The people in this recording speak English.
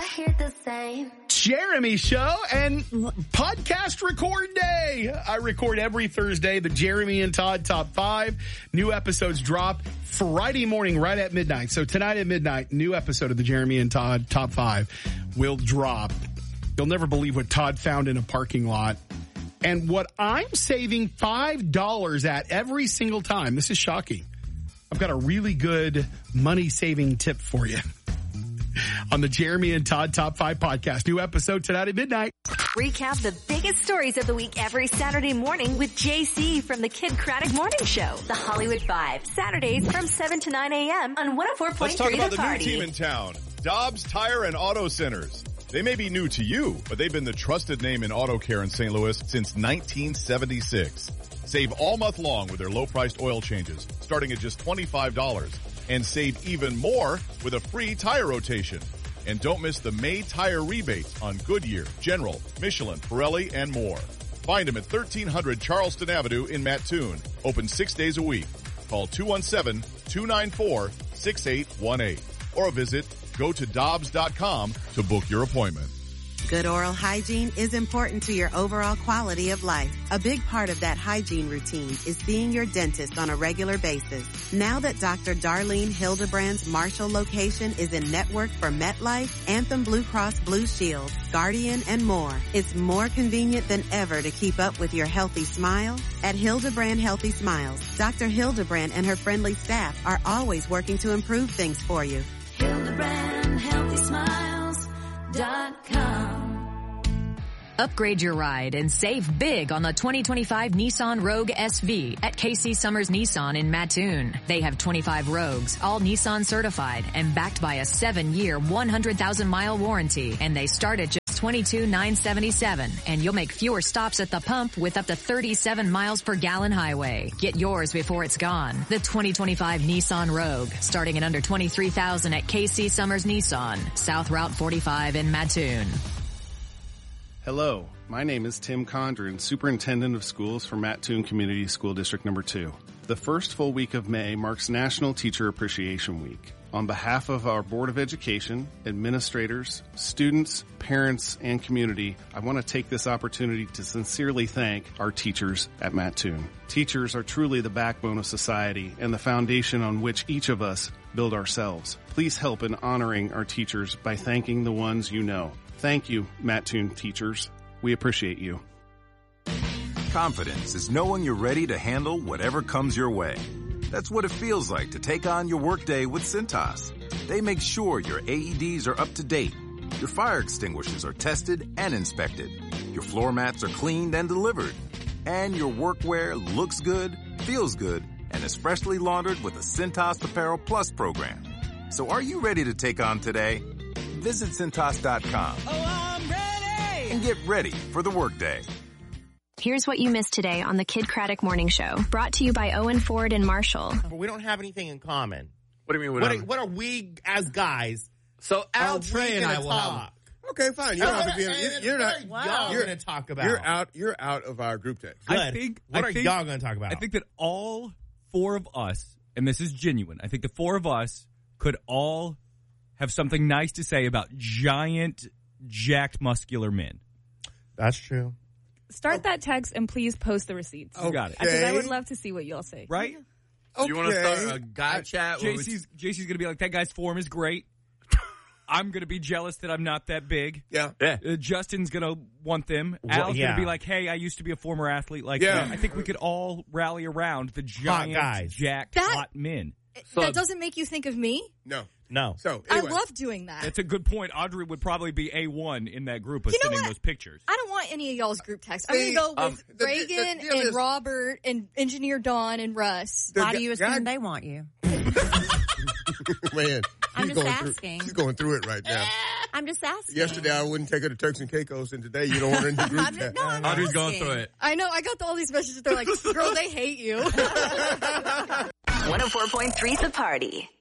hear the same. Jeremy Show and podcast record day. I record every Thursday, the Jeremy and Todd Top 5. New episodes drop Friday morning right at midnight. So tonight at midnight, new episode of the Jeremy and Todd Top 5 will drop. You'll never believe what Todd found in a parking lot and what I'm saving $5 at every single time. This is shocking. I've got a really good money-saving tip for you on the Jeremy and Todd Top 5 podcast. New episode tonight at midnight. Recap the biggest stories of the week every Saturday morning with JC from the Kid Craddock Morning Show. The Hollywood Vibe. Saturdays from 7 to 9 a.m. on 104.3 Let's talk about The the Party. new team in town, Dobbs Tire and Auto Centers. They may be new to you, but they've been the trusted name in auto care in St. Louis since 1976. Save all month long with their low-priced oil changes, starting at just $25. And save even more with a free tire rotation. And don't miss the May tire rebates on Goodyear, General, Michelin, Pirelli, and more. Find them at 1300 Charleston Avenue in Mattoon. Open 6 days a week. Call 217-294-6818. Or visit GoToDobbs.com to book your appointment. Good oral hygiene is important to your overall quality of life. A big part of that hygiene routine is seeing your dentist on a regular basis. Now that Dr. Darlene Hildebrand's Marshall location is in network for MetLife, Anthem Blue Cross Blue Shield, Guardian, and more, it's more convenient than ever to keep up with your healthy smile. At Hildebrand Healthy Smiles, Dr. Hildebrand and her friendly staff are always working to improve things for you. HildebrandHealthySmiles.com. Upgrade your ride and save big on the 2025 Nissan Rogue SV at KC Summers Nissan in Mattoon. They have 25 Rogues, all Nissan certified and backed by a 7-year, 100,000-mile warranty. And they start at just $22,977, and you'll make fewer stops at the pump with up to 37 miles per gallon highway. Get yours before it's gone. The 2025 Nissan Rogue, starting at under $23,000 at KC Summers Nissan, South Route 45 in Mattoon. Hello, my name is Tim Condren, Superintendent of Schools for Mattoon Community School District Number 2. The first full week of May marks National Teacher Appreciation Week. On behalf of our Board of Education, administrators, students, parents, and community, I want to take this opportunity to sincerely thank our teachers at Mattoon. Teachers are truly the backbone of society and the foundation on which each of us build ourselves. Please help in honoring our teachers by thanking the ones you know. Thank you, Mattoon teachers. We appreciate you. Confidence is knowing you're ready to handle whatever comes your way. That's what it feels like to take on your workday with Cintas. They make sure your AEDs are up to date, your fire extinguishers are tested and inspected, your floor mats are cleaned and delivered, and your workwear looks good, feels good, and is freshly laundered with the Cintas Apparel Plus program. So are you ready to take on today? Visit Cintas.com. Oh, I'm ready! And get ready for the workday. Here's what you missed today on the Kid Craddock Morning Show, brought to you by Owen Ford and Marshall. We don't have anything in common. What do you mean? What are we as guys? So Al Trey and I will talk? Okay, fine. You don't have to be. You're not. Y'all going to talk about. You're out of our group text. Good. What are y'all going to talk about? I think that all four of us, and this is genuine, I think the four of us could all have something nice to say about giant, jacked, muscular men. That's true. Start that text and please post the receipts. Okay. Got it. Because I would love to see what y'all say. Right? Okay. You want to start a guy chat? JC's going to be like, that guy's form is great. I'm going to be jealous that I'm not that big. Yeah. Justin's going to want them. Al's going to be like, hey, I used to be a former athlete like that. I think we could all rally around the giant, guys. jacked, hot men. So, that doesn't make you think of me? No. So anyway. I love doing that. That's a good point. Audrey would probably be A1 in that group of sending those pictures. I don't want any of y'all's group texts. I'm going to go with Reagan and Robert and Engineer Don and Russ. Why do you assume they want you? Man, I'm just asking. She's going through it right now. I'm just asking. Yesterday I wouldn't take her to Turks and Caicos, and today you don't want her in the group chat. I'm Audrey's going through it. I know. I got all these messages. They're like, girl, they hate you. 104.3 The Party.